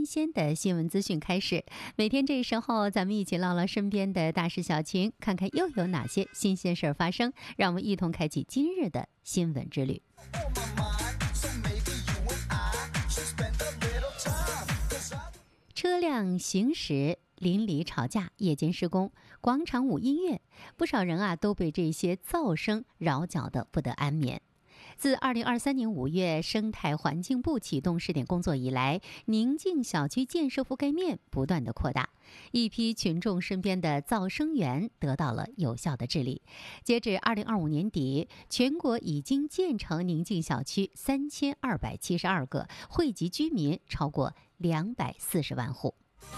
鲜的新闻资讯开始。每天这时候，咱们一起唠唠身边的大事小情，看看又有哪些新鲜事儿发生。让我们一同开启今日的新闻之旅。车辆行驶，邻里吵架，夜间施工，广场舞音乐，不少人都被这些噪声扰搅得不得安眠。自2023年5月生态环境部启动试点工作以来，宁静小区建设覆盖面不断的扩大，一批群众身边的噪声源得到了有效的治理。截至2025年底，全国已经建成宁静小区3272个，惠及居民超过240万户。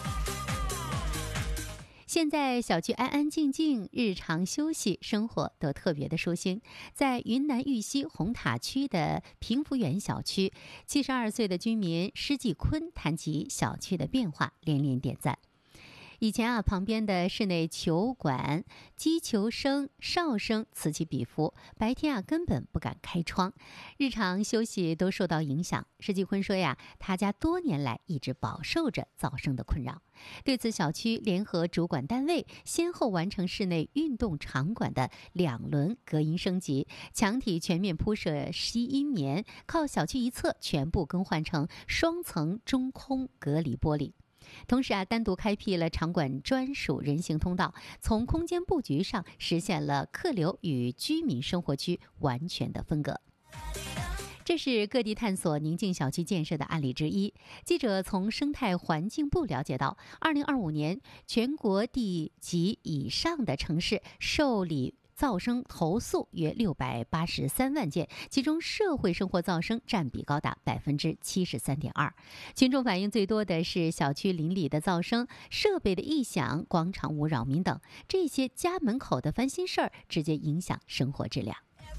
现在小区安安静静，日常休息生活都特别的舒心。在云南玉溪红塔区的平福园小区，72岁的居民施继坤谈起小区的变化，连连点赞。以前旁边的室内球馆击球声、哨声此起彼伏，白天根本不敢开窗，日常休息都受到影响。施继坤说他家多年来一直饱受着噪声的困扰。对此，小区联合主管单位先后完成室内运动场馆的2轮隔音升级，墙体全面铺设吸音棉，靠小区一侧全部更换成双层中空隔离玻璃。同时单独开辟了场馆专属人行通道，从空间布局上实现了客流与居民生活区完全的分隔。这是各地探索宁静小区建设的案例之一。记者从生态环境部了解到，2025年全国地级以上的城市受理噪声投诉约683万件，其中社会生活噪声占比高达73.2%。群众反映最多的是小区邻里的噪声、设备的异响、广场舞扰民等，这些家门口的烦心事儿直接影响生活质量。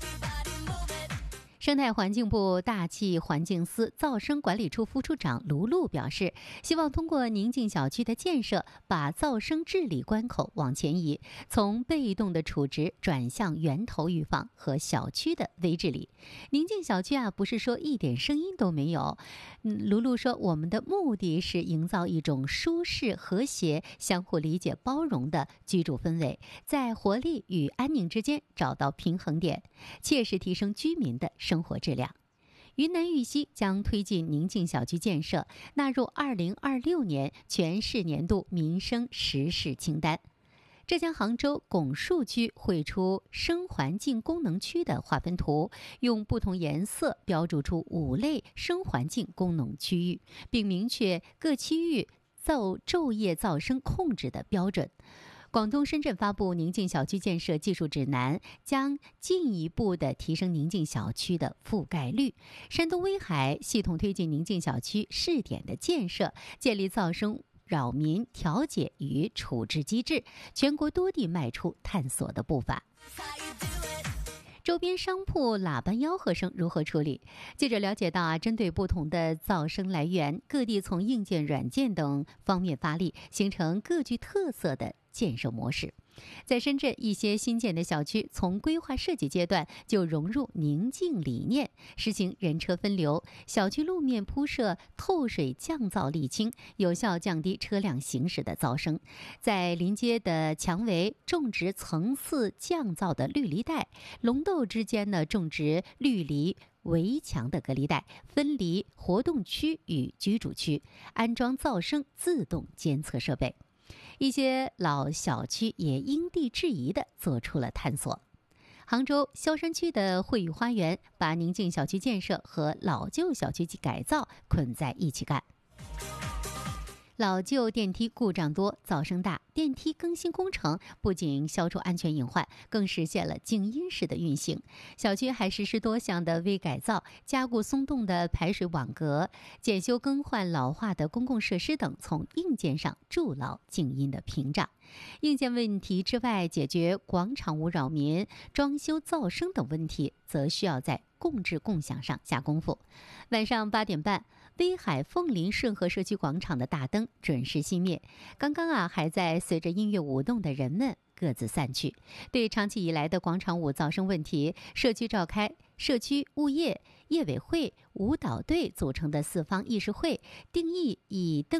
生态环境部大气环境司噪声管理处副处长卢璐表示，希望通过宁静小区的建设，把噪声治理关口往前移，从被动的处置转向源头预防和小区的微治理。宁静小区不是说一点声音都没有。卢璐说，我们的目的是营造一种舒适、和谐、相互理解、包容的居住氛围，在活力与安宁之间找到平衡点，切实提升居民的生活质量。云南玉溪将推进宁静小区建设纳入2026年全市年度民生实事清单。浙江杭州拱墅区绘出生环境功能区的划分图，用不同颜色标注出5类生环境功能区域，并明确各区域昼夜噪声控制的标准。广东深圳发布宁静小区建设技术指南，将进一步的提升宁静小区的覆盖率。山东威海系统推进宁静小区试点的建设，建立噪声扰民调解与处置机制，全国多地迈出探索的步伐。周边商铺喇叭吆喝声如何处理？记者了解到针对不同的噪声来源，各地从硬件、软件等方面发力，形成各具特色的建设模式。在深圳，一些新建的小区从规划设计阶段就融入宁静理念，实行人车分流，小区路面铺设透水降噪沥青，有效降低车辆行驶的噪声。在临街的墙围种植层次降噪的绿篱带，龙斗之间种植绿篱围墙的隔离带，分离活动区与居住区，安装噪声自动监测设备。一些老小区也因地制宜地做出了探索。杭州萧山区的惠宇花园把宁静小区建设和老旧小区改造捆在一起干。老旧电梯故障多，噪声大，电梯更新工程不仅消除安全隐患，更实现了静音式的运行。小区还实施多项的微改造，加固松动的排水网格，检修更换老化的公共设施等，从硬件上筑牢静音的屏障。硬件问题之外，解决广场舞扰民、装修噪声等问题，则需要在共治共享上下功夫。晚上8点半，威海凤林顺和社区广场的大灯准时熄灭。刚刚还在随着音乐舞动的人们各自散去。对长期以来的广场舞噪声问题，社区召开社区物业、业委会、舞蹈队组成的4方议事会，定义以灯